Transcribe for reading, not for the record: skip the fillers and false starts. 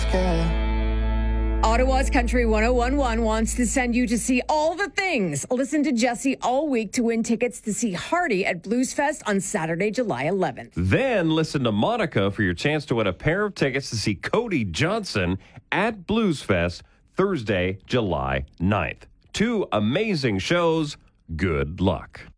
Ottawa's Country 1011 wants to send you to see all the things. Listen to Jesse all week to win tickets to see Hardy at Bluesfest on Saturday, July 11th. Then listen to Monica for your chance to win a pair of tickets to see Cody Johnson at Bluesfest Thursday, July 9th. 2 amazing shows. Good luck.